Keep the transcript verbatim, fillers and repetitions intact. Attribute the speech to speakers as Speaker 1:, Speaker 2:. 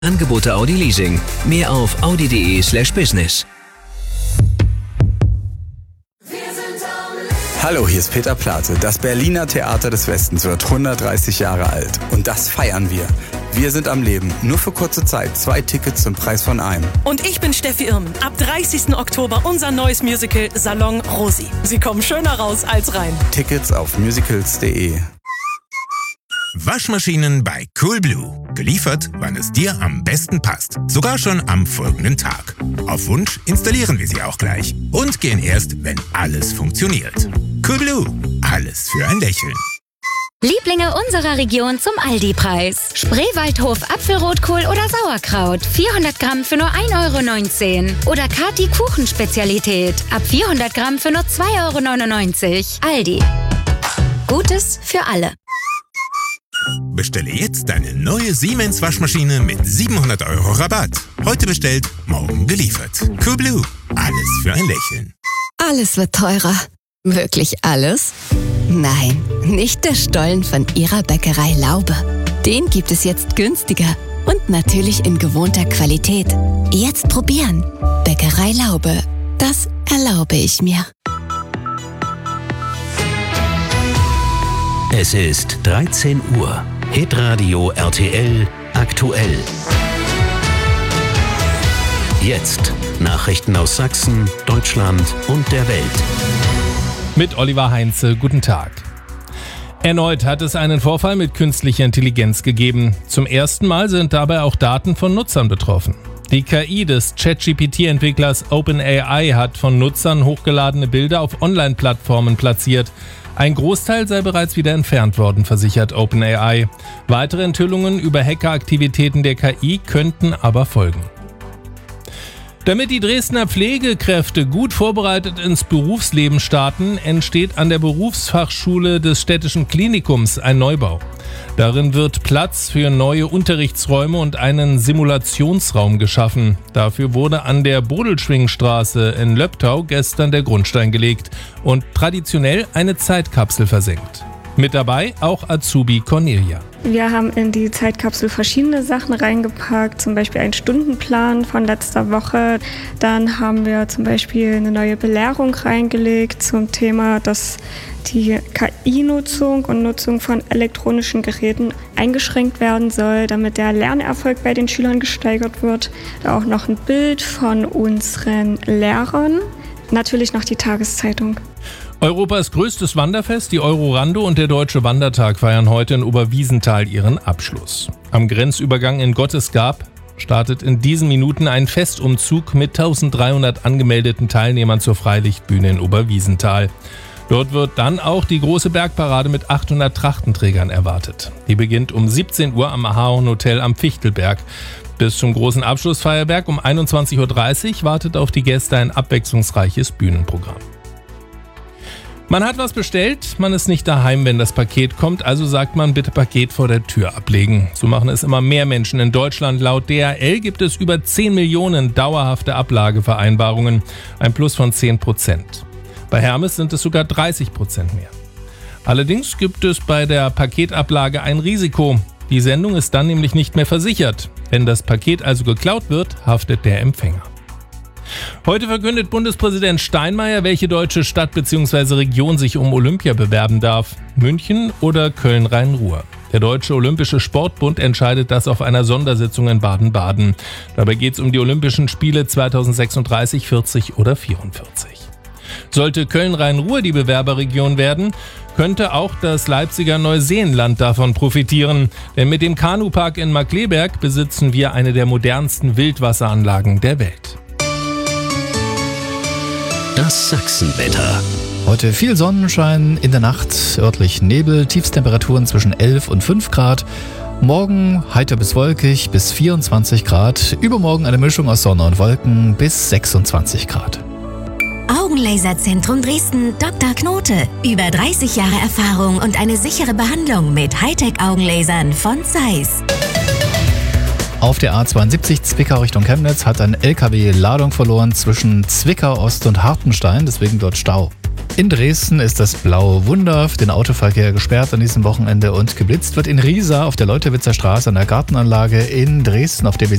Speaker 1: Angebote Audi Leasing. Mehr auf audi punkt de slash business.
Speaker 2: Hallo, hier ist Peter Plate. Das Berliner Theater des Westens wird hundertdreißig Jahre alt. Und das feiern wir. Wir sind am Leben. Nur für kurze Zeit. Zwei Tickets zum Preis von einem.
Speaker 3: Und ich bin Steffi Irm. Ab dreißigsten Oktober unser neues Musical Salon Rosi. Sie kommen schöner raus als rein.
Speaker 2: Tickets auf musicals punkt de.
Speaker 4: Waschmaschinen bei Coolblue. Geliefert, wann es dir am besten passt. Sogar schon am folgenden Tag. Auf Wunsch installieren wir sie auch gleich. Und gehen erst, wenn alles funktioniert. Coolblue. Alles für ein Lächeln.
Speaker 5: Lieblinge unserer Region zum Aldi-Preis. Spreewaldhof Apfelrotkohl oder Sauerkraut. vierhundert Gramm für nur ein Euro neunzehn. Oder Kati Kuchenspezialität. Ab vierhundert Gramm für nur zwei Euro neunundneunzig. Aldi. Gutes für alle.
Speaker 4: Bestelle jetzt deine neue Siemens Waschmaschine mit siebenhundert Euro Rabatt. Heute bestellt, morgen geliefert. Coolblue. Alles für ein Lächeln.
Speaker 6: Alles wird teurer. Wirklich alles? Nein, nicht der Stollen von Ihrer Bäckerei Laube. Den gibt es jetzt günstiger und natürlich in gewohnter Qualität. Jetzt probieren. Bäckerei Laube. Das erlaube ich mir.
Speaker 1: Es ist dreizehn Uhr. Hitradio R T L aktuell. Jetzt Nachrichten aus Sachsen, Deutschland und der Welt.
Speaker 7: Mit Oliver Heinze, guten Tag. Erneut hat es einen Vorfall mit künstlicher Intelligenz gegeben. Zum ersten Mal sind dabei auch Daten von Nutzern betroffen. Die K I des ChatGPT-Entwicklers OpenAI hat von Nutzern hochgeladene Bilder auf Online-Plattformen platziert. Ein Großteil sei bereits wieder entfernt worden, versichert OpenAI. Weitere Enthüllungen über Hackeraktivitäten der K I könnten aber folgen. Damit die Dresdner Pflegekräfte gut vorbereitet ins Berufsleben starten, entsteht an der Berufsfachschule des Städtischen Klinikums ein Neubau. Darin wird Platz für neue Unterrichtsräume und einen Simulationsraum geschaffen. Dafür wurde an der Bodelschwingstraße in Löbtau gestern der Grundstein gelegt und traditionell eine Zeitkapsel versenkt. Mit dabei auch Azubi Cornelia.
Speaker 8: Wir haben in die Zeitkapsel verschiedene Sachen reingepackt, zum Beispiel einen Stundenplan von letzter Woche. Dann haben wir zum Beispiel eine neue Belehrung reingelegt zum Thema, dass die K I-Nutzung und Nutzung von elektronischen Geräten eingeschränkt werden soll, damit der Lernerfolg bei den Schülern gesteigert wird. Auch noch ein Bild von unseren Lehrern. Natürlich noch die Tageszeitung.
Speaker 7: Europas größtes Wanderfest, die Eurorando und der Deutsche Wandertag feiern heute in Oberwiesenthal ihren Abschluss. Am Grenzübergang in Gottesgab startet in diesen Minuten ein Festumzug mit eintausenddreihundert angemeldeten Teilnehmern zur Freilichtbühne in Oberwiesenthal. Dort wird dann auch die große Bergparade mit achthundert Trachtenträgern erwartet. Die beginnt um siebzehn Uhr am Ahorn Hotel am Fichtelberg. Bis zum großen Abschlussfeuerwerk um einundzwanzig Uhr dreißig wartet auf die Gäste ein abwechslungsreiches Bühnenprogramm. Man hat was bestellt, man ist nicht daheim, wenn das Paket kommt, also sagt man, bitte Paket vor der Tür ablegen. So machen es immer mehr Menschen in Deutschland. Laut D H L gibt es über zehn Millionen dauerhafte Ablagevereinbarungen, ein Plus von zehn Prozent. Bei Hermes sind es sogar dreißig Prozent mehr. Allerdings gibt es bei der Paketablage ein Risiko. Die Sendung ist dann nämlich nicht mehr versichert. Wenn das Paket also geklaut wird, haftet der Empfänger. Heute verkündet Bundespräsident Steinmeier, welche deutsche Stadt bzw. Region sich um Olympia bewerben darf. München oder Köln-Rhein-Ruhr. Der Deutsche Olympische Sportbund entscheidet das auf einer Sondersitzung in Baden-Baden. Dabei geht es um die Olympischen Spiele zweitausendsechsunddreißig, vierzig oder vierundvierzig. Sollte Köln-Rhein-Ruhr die Bewerberregion werden, könnte auch das Leipziger Neuseenland davon profitieren. Denn mit dem Kanupark in Markkleeberg besitzen wir eine der modernsten Wildwasseranlagen der Welt.
Speaker 1: Das Sachsenwetter.
Speaker 9: Heute viel Sonnenschein, in der Nacht örtlich Nebel, Tiefstemperaturen zwischen elf und fünf Grad. Morgen heiter bis wolkig bis vierundzwanzig Grad. Übermorgen eine Mischung aus Sonne und Wolken bis sechsundzwanzig Grad.
Speaker 5: Augenlaserzentrum Dresden, Doktor Knote. Über dreißig Jahre Erfahrung und eine sichere Behandlung mit Hightech-Augenlasern von Zeiss.
Speaker 9: Auf der A zweiundsiebzig Zwickau Richtung Chemnitz hat ein L K W Ladung verloren zwischen Zwickau Ost und Hartenstein, deswegen dort Stau. In Dresden ist das blaue Wunder für den Autoverkehr gesperrt an diesem Wochenende und geblitzt wird in Riesa auf der Leuterwitzer Straße an der Gartenanlage in Dresden auf der B